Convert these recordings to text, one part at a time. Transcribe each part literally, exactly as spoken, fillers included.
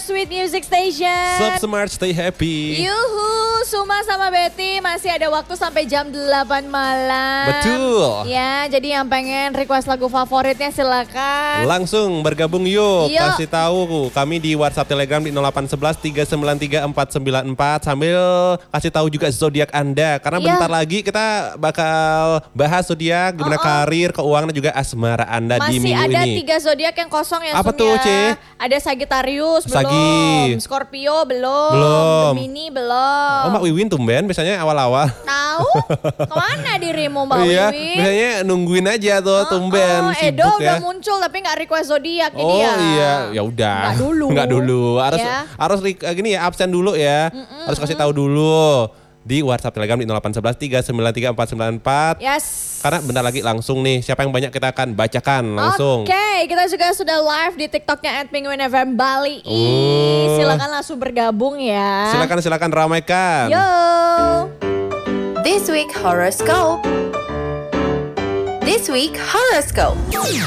Sweet Music Station. Sub Smart, stay happy. Yuhu, Suma sama Betty masih ada waktu sampai jam delapan malam. Betul. Ya, jadi yang pengen request lagu favoritnya silakan. Langsung bergabung yuk. Yuk. Kasih tahu kami di WhatsApp Telegram di nol delapan satu satu tiga sembilan tiga empat sembilan empat sambil kasih tahu juga zodiak Anda karena Iya. bentar lagi kita bakal bahas zodiak, gimana Uh-uh. karir, keuangan dan juga asmara Anda di Masih minggu ada ini. tiga zodiak yang kosong ya. Apa Sum, tuh, ya. Ce? Ada Sagittarius belum, Sagi. Scorpio belum, Belum. Gemini belum. Oh Mbak Wiwin tumben biasanya awal-awal. Tahu? Kemana dirimu Mbak Iya, Wiwin? biasanya nungguin aja tuh tumben Oh, sibuk Edo ya. udah muncul tapi nggak request zodiak ini Oh ya. iya, ya udah. Nggak dulu. Nggak dulu. Harus Ya. harus re- gini ya, absen dulu ya. Harus kasih tahu dulu di WhatsApp Telegram di nol delapan satu satu tiga sembilan tiga empat sembilan empat. Yes. Karena bentar lagi langsung nih, siapa yang banyak kita akan bacakan langsung. Oke, kita juga sudah live di TikToknya at Penguin F M Bali. Oh. Silakan langsung bergabung ya. Silakan silakan ramaikan. Yo. This week horoscope. This week horoscope.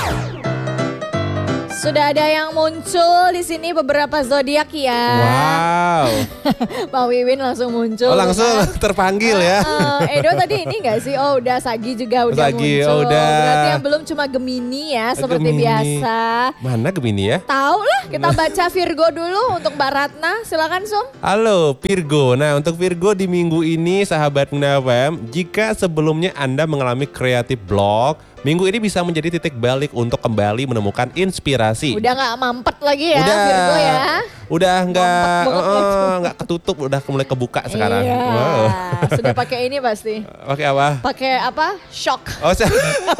Sudah ada yang muncul di sini beberapa zodiak ya. Wow. Pak Wiwin langsung muncul. Oh, langsung kan? terpanggil ya. Eh, Edo tadi ini gak sih? Oh udah Sagi juga udah Sagi, muncul. oh, udah. Berarti yang belum cuma Gemini ya seperti Gemini. biasa. Mana Gemini ya? Tahu lah, kita baca Virgo dulu untuk Mbak Ratna. Silakan Sum. Halo Virgo, nah untuk Virgo di minggu ini sahabat Penguin F M, jika sebelumnya Anda mengalami creative block, minggu ini bisa menjadi titik balik untuk kembali menemukan inspirasi. Udah gak mampet lagi ya Udah, Virgo ya. udah nggak Mampet banget eh, nggak ketutup, udah mulai kebuka sekarang. Iya. Wow. Sudah pakai ini pasti. Pakai apa? Pakai apa? Shock. Oh, saya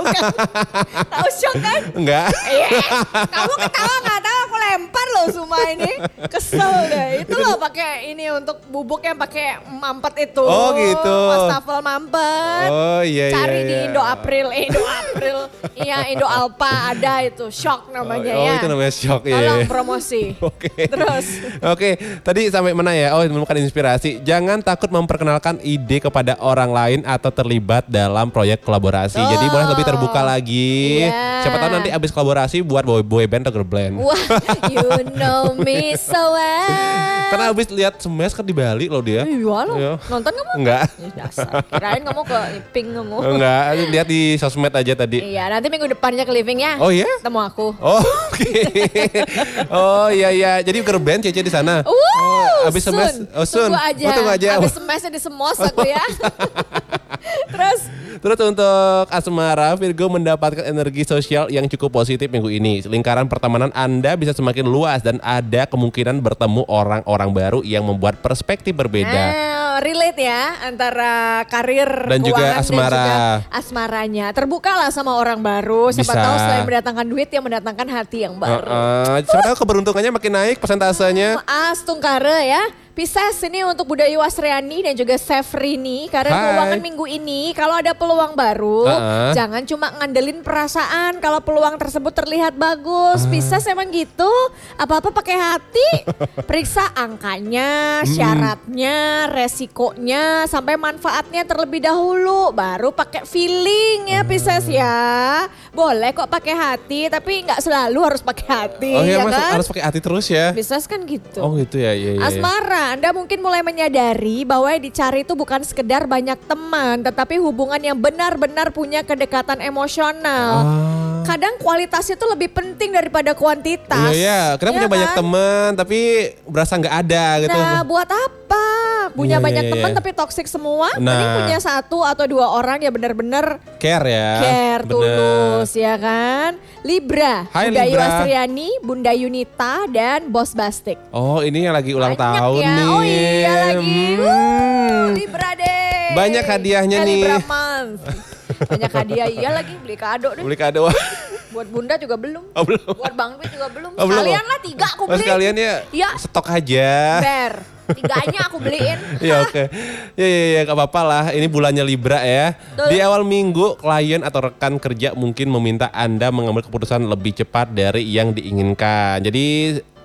Tahu shock kan? enggak. Iya. Kamu ketawa nggak tahu aku lempar loh semua ini. Kesel deh. Itu loh pakai ini untuk bubuk yang pakai mampet itu. Oh, gitu. Wastafel mampet. Oh iya Cari iya. di iya. Indo April, eh, Indo April. Iya, Indo Alpa ada itu. Shock namanya oh, ya. Oh itu namanya shock ya. Tolong promosi. Oke. Terus. Oke, tadi sampai mana ya? Oh, menemukan inspirasi. Jangan takut memperkenalkan ide kepada orang lain atau terlibat dalam proyek kolaborasi. Jadi Oh. boleh lebih terbuka lagi. Iya. Siapa tahu nanti abis kolaborasi buat boy, boy band atau girl band. Wah, you know me so well. Karena abis lihat Smash kan di Bali loh dia. Iya loh. Iya. Nonton kamu? Enggak. Ya, dasar. Kirain kamu ke Iping kamu. Enggak, lihat di sosmed aja tadi. Iya, nanti minggu depannya ke living ya. Oh iya? Ketemu aku. Oh, oke. Oh iya iya. Jadi girl band Cece di sana. Uh, Oh, abis soon. Smash. Oh, soon. Tunggu aja. Oh, tunggu aja. Abis Smashnya di Semos aku ya. Terus Terus untuk asmara, Virgo mendapatkan energi sosial yang cukup positif minggu ini. Lingkaran pertemanan Anda bisa semakin luas dan ada kemungkinan bertemu orang-orang baru yang membuat perspektif berbeda. nah, relate ya antara karir Dan juga keuangan asmara. dan juga asmaranya. Terbukalah sama orang baru. Siapa Bisa. tahu selain mendatangkan duit yang mendatangkan hati yang baru. Uh-uh. Siapa tahu keberuntungannya makin naik persentasenya. As Tungkara ya. Pisces ini untuk Budayu Wasriani dan juga Sefrini. Karena Hai. keuangan minggu ini kalau ada peluang baru, Uh-uh. jangan cuma ngandelin perasaan kalau peluang tersebut terlihat bagus. Uh. Pisces emang gitu, apa-apa pakai hati. Periksa angkanya, syaratnya, resikonya, sampai manfaatnya terlebih dahulu. Baru pakai feeling ya Pisces ya. Boleh kok pakai hati, tapi nggak selalu harus pakai hati. Oh iya, ya mas, kan? harus pakai hati terus ya. Pisces kan gitu. Oh gitu ya, iya iya. iya. Asmara, Anda mungkin mulai menyadari bahwa yang dicari itu bukan sekedar banyak teman, tetapi hubungan yang benar-benar punya kedekatan emosional. Ah. Kadang kualitasnya itu lebih penting daripada kuantitas. Iya iya, kita Iya punya banyak kan? teman tapi berasa nggak ada gitu. Nah, buat apa? Punya Iya, banyak iya, teman iya. tapi toksik semua. Nah. Mending punya satu atau dua orang yang benar-benar Care ya. care, bener. tulus, ya kan? Libra, Hai, Bunda Libra. Yuasriani, Bunda Yunita, dan Bos Bastik. Oh ini yang lagi ulang Banyak tahun ya. nih. Oh iya lagi. Hmm. Wuh, Libra deh. Banyak hadiahnya Eh, nih. Libra month. Banyak hadiah, iya lagi beli kado deh. Beli kado. Buat Bunda juga belum. Oh belum. Buat Bang Dwi juga belum. Oh, belum. Sekalian lah tiga aku Oh beli. sekalian ya Iya. stok aja. Ber. Tiganya aku beliin. Ya oke. Ya ya ya gak apa-apa lah. Ini bulannya Libra ya. Betul. Di awal minggu klien atau rekan kerja mungkin meminta Anda mengambil keputusan lebih cepat dari yang diinginkan. Jadi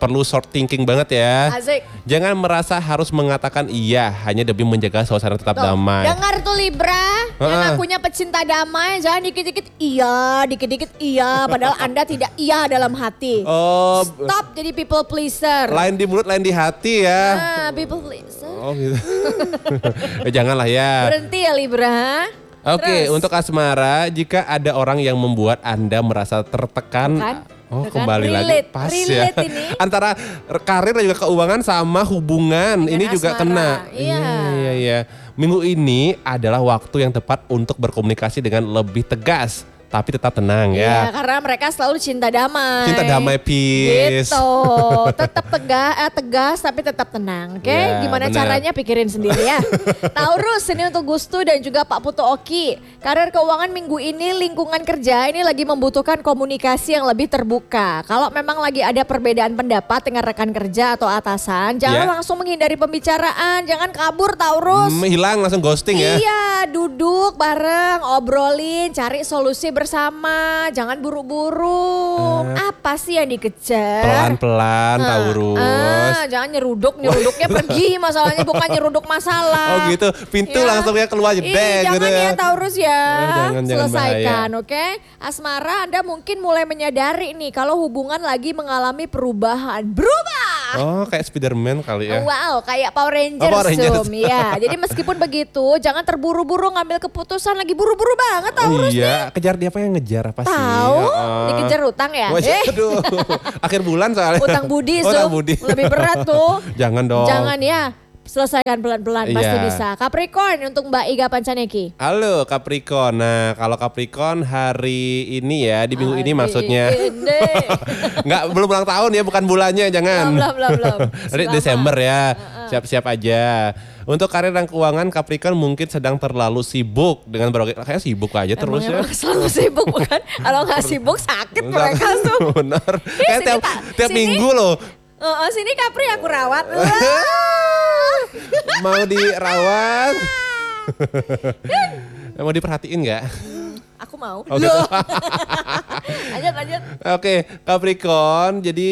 perlu short thinking banget ya. Asik. Jangan merasa harus mengatakan iya hanya demi menjaga suasana tetap Tuh, damai. dengar tuh Libra, yang Heeh. ngakunya pecinta damai, jangan dikit-dikit iya, dikit-dikit iya, padahal Anda tidak iya dalam hati. Oh, Stop jadi people pleaser. lain di mulut, lain di hati ya. Ah, people pleaser. Oh gitu. Eh, janganlah ya. Berhenti ya Libra. Oke, Terus. untuk asmara, jika ada orang yang membuat Anda merasa tertekan, Kan? oh Kan? kembali Relate. lagi pas Relate ya. ini. Antara karir dan juga keuangan sama hubungan, Dengan ini juga asmara. kena. Iya. iya, iya. Minggu ini adalah waktu yang tepat untuk berkomunikasi dengan lebih tegas, tapi tetap tenang Iya, ya. karena mereka selalu cinta damai. Cinta damai, peace. Gitu. Tetap tegas, eh, tegas tapi tetap tenang. Oke, Ya, gimana benar. caranya pikirin sendiri ya. Taurus, ini untuk Gustu dan juga Pak Putu Oki. Karir keuangan minggu ini, lingkungan kerja ini lagi membutuhkan komunikasi yang lebih terbuka. Kalau memang lagi ada perbedaan pendapat dengan rekan kerja atau atasan, jangan Ya. langsung menghindari pembicaraan, jangan kabur Taurus. Hmm, hilang langsung ghosting ya. Iya, duduk bareng, obrolin, cari solusi bersama, jangan buru-buru. Apa sih yang dikejar? Pelan-pelan, Ah, Taurus. ah, jangan nyeruduk, nyeruduknya pergi, masalahnya bukan nyeruduk masalah. Oh gitu, pintu Ya. langsung ya keluar Ih, jedek jangan gitu ya. ya Taurus ya. Oh, jangan, jangan Selesaikan, oke? Asmara, Anda mungkin mulai menyadari nih kalau hubungan lagi mengalami perubahan. Berubah! Oh, kayak Spiderman kali ya. Wow, kayak Power Rangers, Oh, Power Rangers. Zoom. Ya, jadi meskipun begitu, jangan terburu-buru ngambil keputusan, lagi buru-buru banget Oh Taurus. iya, kejar dia apa yang ngejar apa sih? Tahu? Oh. Dikejar utang ya? Wah, Eh, aduh. Akhir bulan soalnya. utang budi, Oh, utang Zoom. budi. Lebih berat tuh. Jangan dong. Jangan ya. Selesaikan pelan-pelan, pasti Iya. bisa. Capricorn untuk Mbak Iga Pancaneki. Halo Capricorn. Nah, kalau Capricorn hari ini ya, di minggu ini Hari maksudnya. ini. Nggak, belum ulang tahun ya, bukan bulannya, jangan. Belum, belum, belum. Nanti Selama. Desember ya, siap-siap aja. Untuk karir dan keuangan, Capricorn mungkin sedang terlalu sibuk dengan berbagai, kayak sibuk aja terus Emang ya. emang selalu sibuk bukan? Kalau nggak sibuk sakit mereka tuh. Benar. Kayak sini, tiap, Pak. tiap Sini. minggu loh. Oh, oh, sini Capri aku rawat. Mau dirawat. Mau diperhatiin nggak? Aku mau. Oh, gitu. Loh. lanjut, lanjut. Oke, Capricorn. Jadi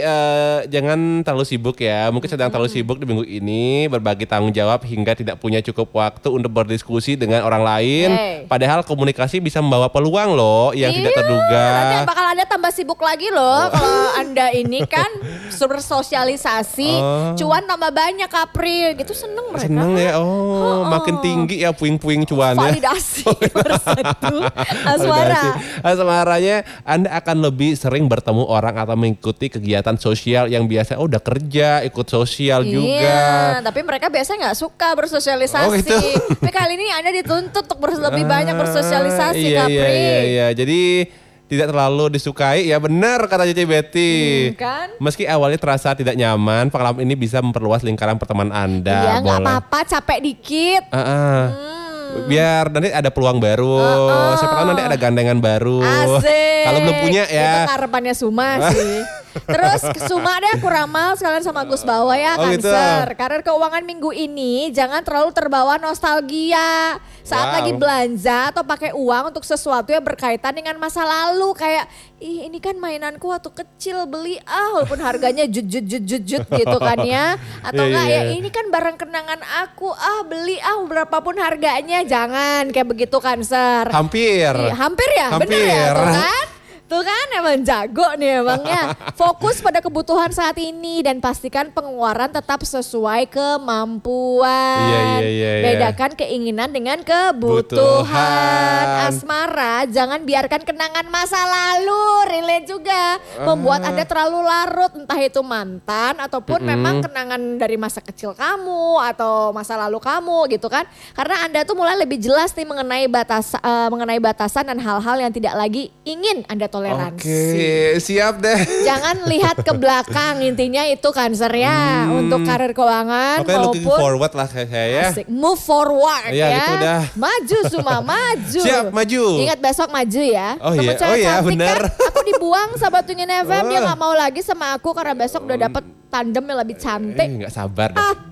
eh, jangan terlalu sibuk ya. Mungkin sedang terlalu sibuk di minggu ini, berbagi tanggung jawab hingga tidak punya cukup waktu untuk berdiskusi dengan orang lain. Hey. Padahal komunikasi bisa membawa peluang loh yang tidak Iya, terduga. Nanti bakal ada tambah sibuk lagi loh kalau Anda ini kan bersosialisasi, Oh. cuan tambah banyak Capri, gitu seneng mereka. Seneng ya. Oh, Oh, makin oh. tinggi ya puing-puing cuannya. Validasi bersatu. Asmara. Validasi. Asmaranya Anda akan lebih sering bertemu orang atau mengikuti kegiatan sosial yang biasa oh, udah kerja, ikut sosial juga. Iya, tapi mereka biasanya nggak suka bersosialisasi. Oh, gitu. Tapi kali ini Anda dituntut untuk bers- lebih banyak bersosialisasi, iya, Capri. Iya, iya, iya. Jadi tidak terlalu disukai, ya benar kata Cici Betty. Hmm, kan? Meski awalnya terasa tidak nyaman, pengalaman ini bisa memperluas lingkaran pertemanan Anda. Iya, nggak Boleh. apa-apa, capek dikit. Ah, ah. Hmm. Biar nanti ada peluang baru, Oh, oh. siapa tahu nanti ada gandengan baru. Asik. Kalau belum punya ya. Itu harapannya Suma sih. Terus Suma deh aku ramal sekalian sama Gus Bawa ya, Oh, gitu. Cancer. Karir keuangan minggu ini jangan terlalu terbawa nostalgia. Saat Wow. lagi belanja atau pakai uang untuk sesuatu yang berkaitan dengan masa lalu. Kayak, ih ini kan mainanku waktu kecil beli ah walaupun harganya jut jut jut jut jut gitu kan ya. Atau Iya, enggak iya, ya iya. ini kan barang kenangan aku ah beli ah berapapun harganya. Jangan kayak begitu Cancer. Hampir. Iya, hampir ya, bener ya, Hampir. tuh kan? Tuh kan emang jago nih emangnya. Fokus pada kebutuhan saat ini dan pastikan pengeluaran tetap sesuai kemampuan. Iya, iya, iya, iya. Bedakan keinginan dengan kebutuhan. Butuhan. Asmara, jangan biarkan kenangan masa lalu, relate juga. Membuat Anda terlalu larut, entah itu mantan ataupun memang kenangan dari masa kecil kamu atau masa lalu kamu gitu kan. Karena Anda tuh mulai lebih jelas nih mengenai batas eh, mengenai batasan dan hal-hal yang tidak lagi ingin Anda toleransi. Oke, siap deh. Jangan lihat ke belakang, intinya itu Cancer ya untuk karir keuangan Oke, looking maupun forward lah kayak saya ya. asik. Move forward Iya, ya. gitu dah. Maju Suma, maju. Siap, maju. Ingat besok maju ya. Oh Temen iya, cewek oh iya, cantik bener. kan, aku dibuang sahabat Tungin F M, dia Oh. gak mau lagi sama aku karena besok udah dapet tandem yang lebih cantik. Eh, nggak sabar deh. Ah,